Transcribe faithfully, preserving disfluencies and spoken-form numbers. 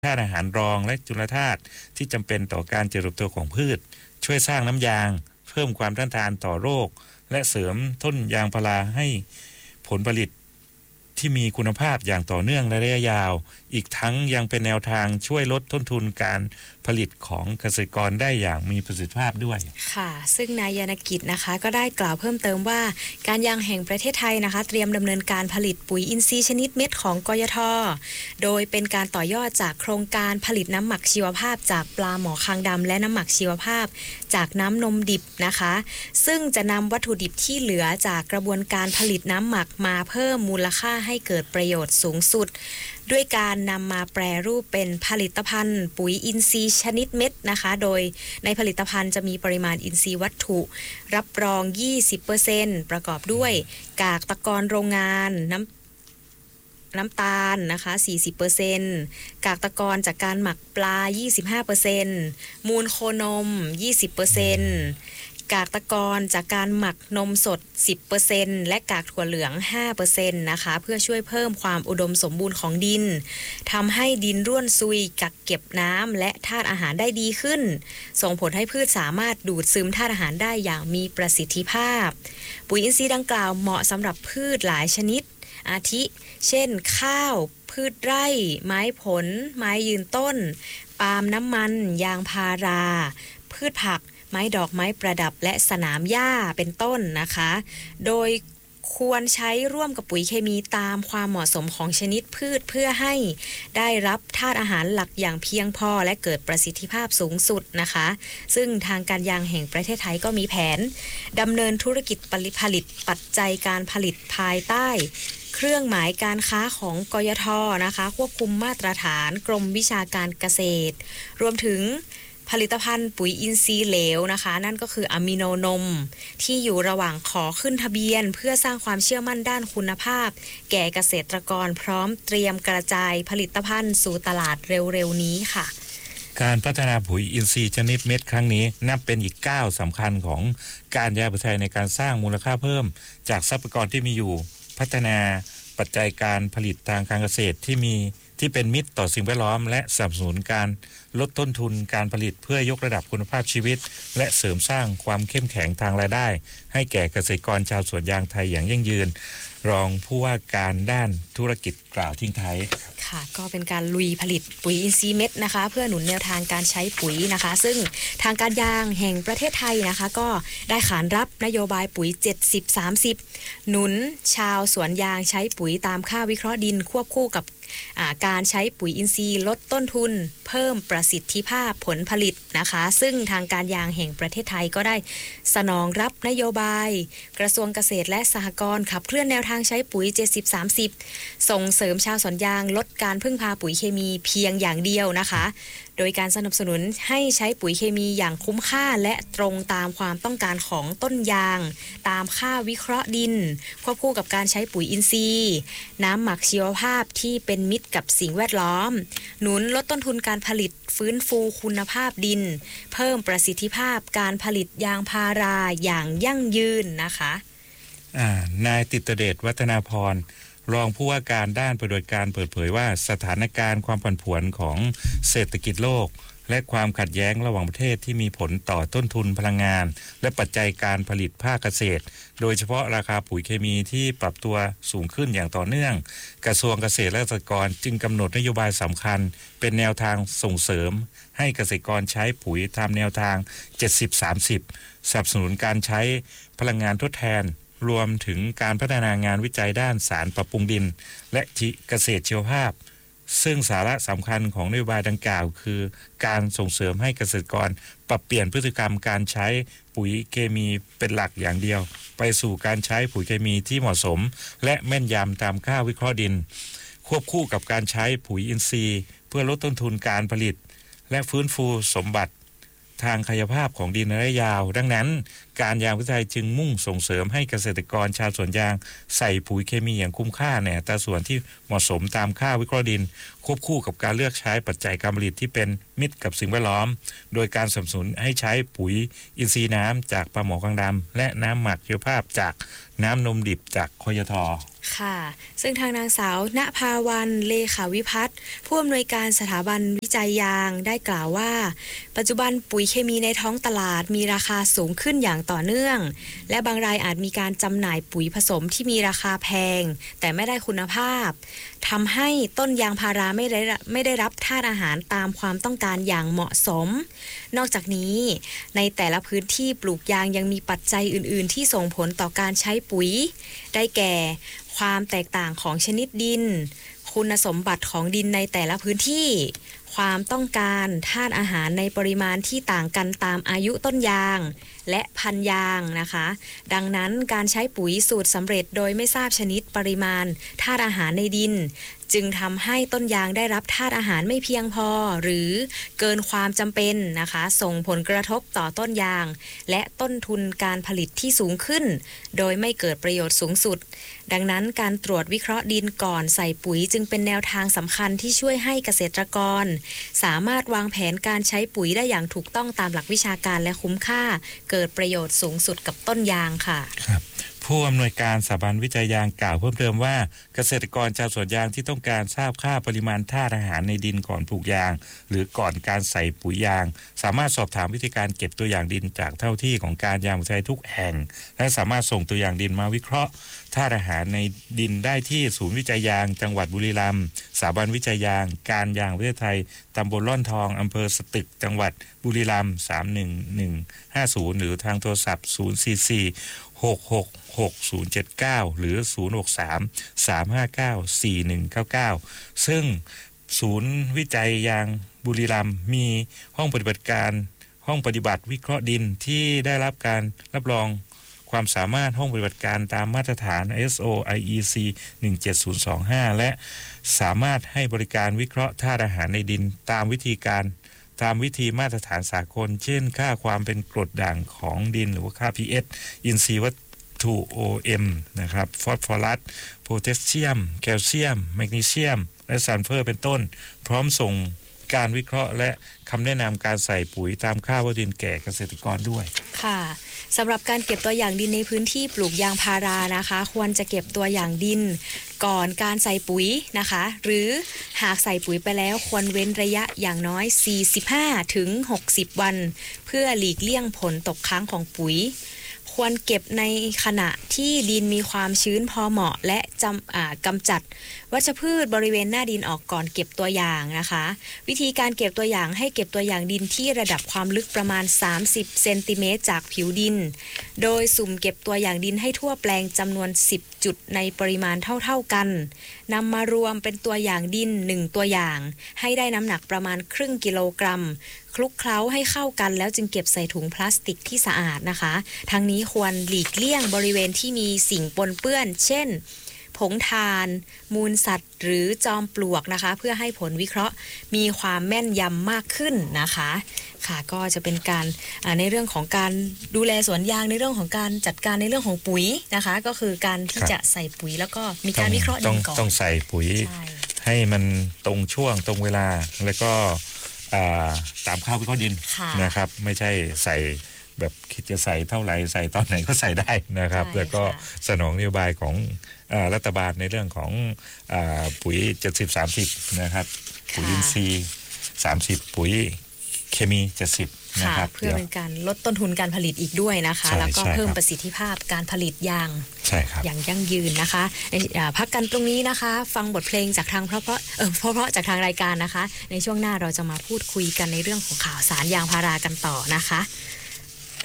ธาตุอาหารรองและจุลธาตุที่จำเป็นต่อการเจริญเติบโตของพืชช่วยสร้างน้ำยางเพิ่มความต้านทานต่อโรคและเสริมต้นยางพาราให้ผลผลิตที่มีคุณภาพอย่างต่อเนื่องและระยะยาวอีกทั้งยังเป็นแนวทางช่วยลดต้นทุนการผลิตของเกษตรกรได้อย่างมีประสิทธิภาพด้วยค่ะซึ่งนายยานกิจนะคะก็ได้กล่าวเพิ่มเติมว่าการยางแห่งประเทศไทยนะคะเตรียมดำเนินการผลิตปุ๋ยอินทรีย์ชนิดเม็ดของกยท.โดยเป็นการต่อยอดจากโครงการผลิตน้ำหมักชีวภาพจากปลาหมอคางดำและน้ำหมักชีวภาพจากน้ำนมดิบนะคะซึ่งจะนำวัตถุดิบที่เหลือจากกระบวนการผลิตน้ำหมักมาเพิ่มมูลค่าให้เกิดประโยชน์สูงสุดด้วยการนำมาแปรรูปเป็นผลิตภัณฑ์ปุ๋ยอินทรีย์ชนิดเม็ดนะคะโดยในผลิตภัณฑ์จะมีปริมาณอินทรีย์วัตถุรับรอง ยี่สิบเปอร์เซ็นต์ ประกอบด้วยกากตะกอนโรงงานน้ำน้ำตาลนะคะ สี่สิบเปอร์เซ็นต์ กากตะกอนจากการหมักปลา ยี่สิบห้าเปอร์เซ็นต์ มูลโคนม ยี่สิบเปอร์เซ็นต์กากตะกอนจากการหมักนมสด สิบเปอร์เซ็นต์ และกากถั่วเหลือง ห้าเปอร์เซ็นต์ นะคะเพื่อช่วยเพิ่มความอุดมสมบูรณ์ของดินทำให้ดินร่วนซุยกักเก็บน้ำและธาตุอาหารได้ดีขึ้นส่งผลให้พืชสามารถดูดซึมธาตุอาหารได้อย่างมีประสิทธิภาพปุ๋ยอินทรีย์ดังกล่าวเหมาะสำหรับพืชหลายชนิดอาทิเช่นข้าวพืชไร่ไม้ผลไม้ยืนต้นปาล์มน้ำมันยางพาราพืชผักไม้ดอกไม้ประดับและสนามหญ้าเป็นต้นนะคะโดยควรใช้ร่วมกับปุ๋ยเคมีตามความเหมาะสมของชนิดพืชเพื่อให้ได้รับธาตุอาหารหลักอย่างเพียงพอและเกิดประสิทธิภาพสูงสุดนะคะซึ่งทางการยางแห่งประเทศไทยก็มีแผนดำเนินธุรกิจผลิตปัจจัยการผลิตภายใต้เครื่องหมายการค้าของกยท.นะคะควบคุมมาตรฐานกรมวิชาการเกษตรรวมถึงผลิตภัณฑ์ปุ๋ยอินทรีย์เหลวนะคะนั่นก็คืออะมิโนนมที่อยู่ระหว่างขอขึ้นทะเบียนเพื่อสร้างความเชื่อมั่นด้านคุณภาพแก่เกษตรกรพร้อมเตรียมกระจายผลิตภัณฑ์สู่ตลาดเร็วๆนี้ค่ะการพัฒนาปุ๋ยอินทรีย์ชนิดเม็ดครั้งนี้นับเป็นอีกก้าวสำคัญของการยางประเทศไทยในการสร้างมูลค่าเพิ่มจากทรัพยากรที่มีอยู่พัฒนาปัจจัยการผลิตทางการเกษตรที่มีที่เป็นมิตรต่อสิ่งแวดล้อมและสนับสนุนการลดต้นทุนการผลิตเพื่อยกระดับคุณภาพชีวิตและเสริมสร้างความเข้มแข็งทางรายได้ให้แก่เกษตรกรชาวสวนยางไทยอย่างยั่งยืนรองผู้ว่าการด้านธุรกิจกล่าวทิ้งท้ายค่ะก็เป็นการลุยผลิตปุ๋ยอินทรีย์เม็ดนะคะเพื่อหนุนแนวทางการใช้ปุ๋ยนะคะซึ่งทางการยางแห่งประเทศไทยนะคะก็ได้ขานรับนโยบายปุ๋ยเจ็ดสิบ สามสิบหนุนชาวสวนยางใช้ปุ๋ยตามค่าวิเคราะห์ดินควบคู่กับการใช้ปุ๋ยอินทรีย์ลดต้นทุนเพิ่มประสิทธิภาพผลผลิตนะคะซึ่งทางการยางแห่งประเทศไทยก็ได้สนองรับนโยบายกระทรวงเกษตรและสหกรณ์ขับเคลื่อนแนวทางใช้ปุ๋ยเจ็ดสิบ สามสิบส่งเสริมชาวสวนยางลดการพึ่งพาปุ๋ยเคมีเพียงอย่างเดียวนะคะโดยการสนับสนุนให้ใช้ปุ๋ยเคมีอย่างคุ้มค่าและตรงตามความต้องการของต้นยางตามค่าวิเคราะห์ดินควบคู่กับการใช้ปุ๋ยอินทรีย์น้ำหมักชีวภาพที่เป็นมิตรกับสิ่งแวดล้อมหนุนลดต้นทุนการผลิตฟื้นฟูคุณภาพดินเพิ่มประสิทธิภาพการผลิตยางพาราอย่างยั่งยืนนะคะอ่านายติตเดชวัฒนาพรรองผู้ว่าการด้านปฏิบัติการเปิดเผยว่าสถานการณ์ความผันผวนของเศรษฐกิจโลกและความขัดแย้งระหว่างประเทศที่มีผลต่อต้นทุนพลังงานและปัจจัยการผลิตภาคเกษตรโดยเฉพาะราคาปุ๋ยเคมีที่ปรับตัวสูงขึ้นอย่างต่อเนื่องกระทรวงเกษตรและสหกรณ์จึงกำหนดนโยบายสำคัญเป็นแนวทางส่งเสริมให้เกษตรกรใช้ปุ๋ยตามแนวทางเจ็ดสิบ สามสิบสนับสนุนการใช้พลังงานทดแทนรวมถึงการพัฒนางานวิจัยด้านสารปรับปรุงดินและเกษตรชีวภาพซึ่งสาระสำคัญของนโยบายดังกล่าวคือการส่งเสริมให้เกษตรกรปรับเปลี่ยนพฤติกรรมการใช้ปุ๋ยเคมีเป็นหลักอย่างเดียวไปสู่การใช้ปุ๋ยเคมีที่เหมาะสมและแม่นยำตามค่าวิเคราะห์ดินควบคู่กับการใช้ปุ๋ยอินทรีย์เพื่อลดต้นทุนการผลิตและฟื้นฟูสมบัติทางกายภาพของดินระยะยาวดังนั้นการยางวิทยาลัยจึงมุ่งส่งเสริมให้เกษตรกรชาวสวนยางใส่ปุ๋ยเคมีอย่างคุ้มค่าในอัตราส่วนที่เหมาะสมตามค่าวิเคราะห์ดินควบคู่กับการเลือกใช้ปัจจัยการผลิตที่เป็นมิตรกับสิ่งแวดล้อมโดยการสนับสนุนให้ใช้ปุ๋ยอินทรีย์น้ำจากปลาหมอกางดำและน้ำหมักชีวภาพจากน้ำนมดิบจากคยท. ค่ะซึ่งทางนางสาวณภาวันเลขาวิพัฒน์ผู้อำนวยการสถาบันวิจัยยางได้กล่าวว่าปัจจุบันปุ๋ยเคมีในท้องตลาดมีราคาสูงขึ้นอย่างต่อเนื่องและบางรายอาจมีการจำหน่ายปุ๋ยผสมที่มีราคาแพงแต่ไม่ได้คุณภาพทำให้ต้นยางพาราไม่ได้ไม่ได้รับธาตุอาหารตามความต้องการอย่างเหมาะสมนอกจากนี้ในแต่ละพื้นที่ปลูกยางยังมีปัจจัยอื่นๆที่ส่งผลต่อการใช้ปุ๋ยได้แก่ความแตกต่างของชนิดดินคุณสมบัติของดินในแต่ละพื้นที่ความต้องการธาตุอาหารในปริมาณที่ต่างกันตามอายุต้นยางและพันธุ์ยางนะคะดังนั้นการใช้ปุ๋ยสูตรสำเร็จโดยไม่ทราบชนิดปริมาณธาตุอาหารในดินจึงทำให้ต้นยางได้รับธาตุอาหารไม่เพียงพอหรือเกินความจำเป็นนะคะส่งผลกระทบต่อต้นยางและต้นทุนการผลิตที่สูงขึ้นโดยไม่เกิดประโยชน์สูงสุดดังนั้นการตรวจวิเคราะห์ดินก่อนใส่ปุ๋ยจึงเป็นแนวทางสำคัญที่ช่วยให้เกษตรกรสามารถวางแผนการใช้ปุ๋ยได้อย่างถูกต้องตามหลักวิชาการและคุ้มค่าเกิดประโยชน์สูงสุดกับต้นยางค่ะครับผู้อำนวยการสถาบันวิจัยยางกล่าวเพิ่มเติมว่าเกษตรกรชาวสวนยางที่ต้องการทราบค่าปริมาณธาตุอาหารในดินก่อนปลูกยางหรือก่อนการใส่ปุ๋ยยางสามารถสอบถามวิธีการเก็บตัวอย่างดินจากเท่าที่ของการยางวิจัยทุกแห่งและสามารถส่งตัวอย่างดินมาวิเคราะห์ธาตุอาหารในดินได้ที่ศูนย์วิจัยยางจังหวัดบุรีรัมย์สถาบันวิจัยยางการยางประเทศไทยตำบลร่อนทองอำเภอสตึกจังหวัดบุรีรัมย์สามหนึ่งหนึ่งห้าศูนย์หรือทางโทรศัพท์ศูนย์ สี่ สี่ หก หก หก ศูนย์ เจ็ด เก้าหรือศูนย์ หก สาม สาม ห้า เก้า สี่ หนึ่ง เก้า เก้าซึ่งศูนย์วิจัยยางบุรีรัมย์มีห้องปฏิบัติการห้องปฏิบัติวิเคราะห์ดินที่ได้รับการรับรองความสามารถห้องปฏิบัติการตามมาตรฐาน ไอ เอส โอ ไอ อี ซี หนึ่ง เจ็ด ศูนย์ สอง ห้าและสามารถให้บริการวิเคราะห์ธาตุอาหารในดินตามวิธีการตามวิธีมาตรฐานสากลเช่นค่าความเป็นกรดด่างของดินหรือว่าค่า พี เอช อินทรีย์วัตถุ โอ เอ็ม นะครับฟอสฟอรัสโพแทสเซียมแคลเซียมแมกนีเซียมและซัลเฟอร์เป็นต้นพร้อมส่งการวิเคราะห์และคำแนะนำการใส่ปุ๋ยตามค่าวัตถุดินแก่เกษตรกรด้วยค่ะสำหรับการเก็บตัวอย่างดินในพื้นที่ปลูกยางพารานะคะควรจะเก็บตัวอย่างดินก่อนการใส่ปุ๋ยนะคะหรือหากใส่ปุ๋ยไปแล้วควรเว้นระยะอย่างน้อย สี่สิบห้าถึงหกสิบ วันเพื่อหลีกเลี่ยงผลตกค้างของปุ๋ยควรเก็บในขณะที่ดินมีความชื้นพอเหมาะและจำอ่ากำจัดวัชพืชบริเวณหน้าดินออกก่อนเก็บตัวอย่างนะคะวิธีการเก็บตัวอย่างให้เก็บตัวอย่างดินที่ระดับความลึกประมาณสามสิบเซนติเมตรจากผิวดินโดยสุ่มเก็บตัวอย่างดินให้ทั่วแปลงจำนวนสิบจุดในปริมาณเท่าๆกันนำมารวมเป็นตัวอย่างดินหนึ่งตัวอย่างให้ได้น้ำหนักประมาณครึ่งกิโลกรัมคลุกเคล้าให้เข้ากันแล้วจึงเก็บใส่ถุงพลาสติกที่สะอาดนะคะทั้งนี้ควรหลีกเลี่ยงบริเวณที่มีสิ่งปนเปื้อนเช่นผงถ่านมูลสัตว์หรือจอมปลวกนะคะเพื่อให้ผลวิเคราะห์มีความแม่นยำมากขึ้นนะคะค่ะก็จะเป็นการในเรื่องของการดูแลสวนยางในเรื่องของการจัดการในเรื่องของปุ๋ยนะคะก็คือการที่จะใส่ปุ๋ยแล้วก็มีการวิเคราะห์ดินก่อนต้องใส่ปุ๋ยให้มันตรงช่วงตรงเวลาแล้วก็ตามค่าวิเคราะห์ดินนะครับไม่ใช่ใส่แบบคิดจะใส่เท่าไหร่ใส่ตอนไหนก็ใส่ได้นะครับแล้วก็สนองนโยบายของรัฐบาลในเรื่องของปุ๋ยเจ็ดสิบ สามสิบนะครับปุ๋ยอินทรีย์สามสิบปุ๋ยเคมีเจ็ดสิบนะครับเพื่อเป็นการลดต้นทุนการผลิตอีกด้วยนะคะแล้วก็เพิ่มประสิทธิภาพการผลิตยางอย่างยั่งยืนนะคะพักกันตรงนี้นะคะฟังบทเพลงจากทางเพราะเพราะเออเพราะเพราะจากทางรายการนะคะในช่วงหน้าเราจะมาพูดคุยกันในเรื่องของข่าวสารยางพารากันต่อนะคะ